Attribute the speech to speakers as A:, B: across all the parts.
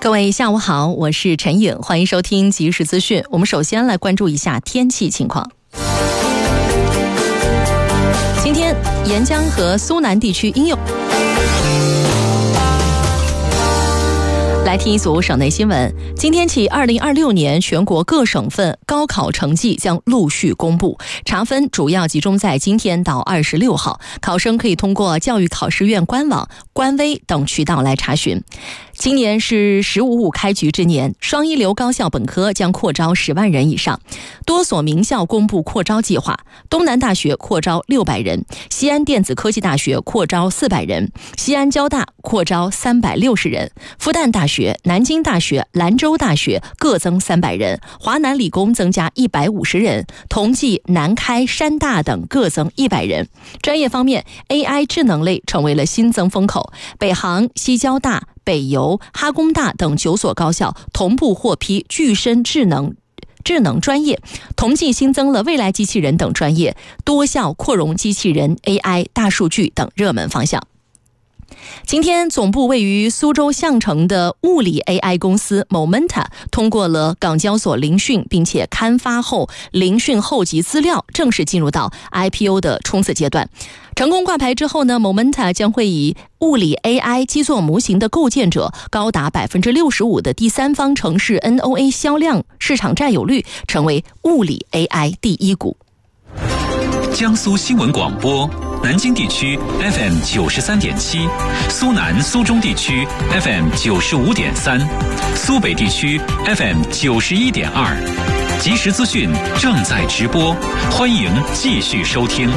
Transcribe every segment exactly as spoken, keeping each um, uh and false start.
A: 各位下午好，我是陈颖，欢迎收听即时资讯。我们首先来关注一下天气情况。今天沿江和苏南地区应有。来听一组省内新闻。今天起，二零二六年全国各省份高考成绩将陆续公布，查分主要集中在今天到二十六号。考生可以通过教育考试院官网、官微等渠道来查询。今年是“十五五”开局之年，双一流高校本科将扩招十万人以上，多所名校公布扩招计划。东南大学扩招六百人，西安电子科技大学扩招四百人，西安交大扩招三百六十人，复旦大学、南京大学、兰州大学各增三百人，华南理工增加一百五十人，同济、南开、山大等各增一百人。专业方面 ，A I 智能类成为了新增风口，北航、西交大、北邮、哈工大等九所高校同步获批具身智能智能专业，同济新增了未来机器人等专业，多校扩容机器人、A I、大数据等热门方向。今天，总部位于苏州相城的物理 A I 公司 Momenta 通过了港交所聆讯，并且刊发后聆讯后级资料，正式进入到 I P O 的冲刺阶段。成功挂牌之后呢 ，Momenta 将会以物理 A I 基座模型的构建者，高达百分之六十五的第三方城市 N O A 销量市场占有率，成为物理 A I 第一股。
B: 江苏新闻广播。南京地区 F M 九十三点七，苏南、苏中地区 F M 九十五点三，苏北地区 F M 九十一点二。即时资讯正在直播，欢迎继续收听。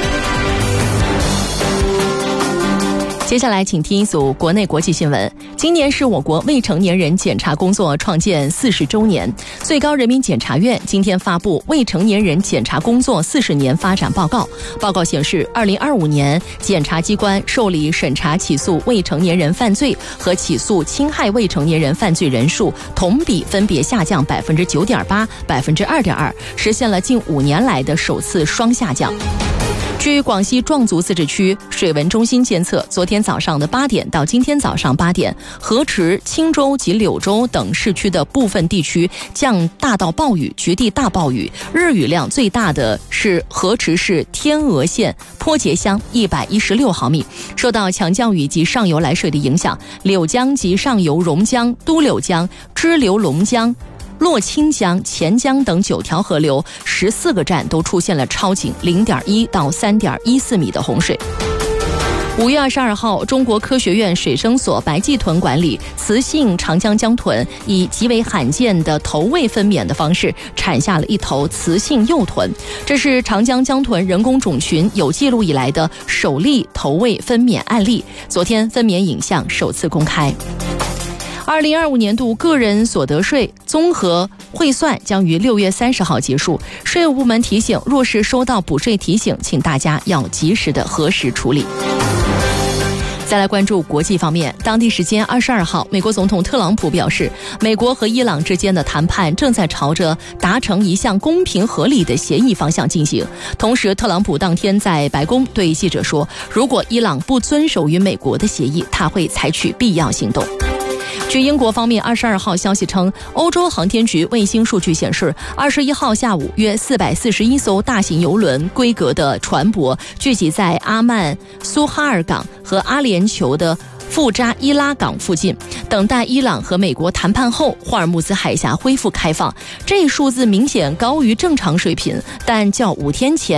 A: 接下来请听一组国内国际新闻。今年是我国未成年人检察工作创建四十周年，最高人民检察院今天发布未成年人检察工作四十年发展报告。报告显示，二零二五年检察机关受理审查起诉未成年人犯罪和起诉侵害未成年人犯罪人数同比分别下降百分之九点八、百分之二点二，实现了近五年来的首次双下降。据广西壮族自治区水文中心监测，昨天早上的八点到今天早上八点，河池、青州及柳州等市区的部分地区降大到暴雨、局地大暴雨，日雨量最大的是河池市天鹅县坡节乡一百一十六毫米。受到强降雨及上游来水的影响，柳江及上游榕江、都柳江、支流龙江、洛清江、钱江等九条河流十四个站都出现了超警零点一到三点一四米的洪水。五月二十二号，中国科学院水生所白暨豚馆里，雌性长江江豚以极为罕见的投喂分娩的方式产下了一头雌性幼豚，这是长江江豚人工种群有记录以来的首例投喂分娩案例。昨天，分娩影像首次公开。二零二五年度个人所得税综合汇算将于六月三十号结束。税务部门提醒，若是收到补税提醒，请大家要及时的核实处理。再来关注国际方面，当地时间二十二号，美国总统特朗普表示，美国和伊朗之间的谈判正在朝着达成一项公平合理的协议方向进行。同时，特朗普当天在白宫对记者说，如果伊朗不遵守与美国的协议，他会采取必要行动。据英国方面二十二号消息称，欧洲航天局卫星数据显示，二十一号下午约四百四十一艘大型邮轮规格的船舶聚集在阿曼苏哈尔港和阿联酋的富扎伊拉港附近，等待伊朗和美国谈判后，霍尔木兹海峡恢复开放。这一数字明显高于正常水平，但较五天前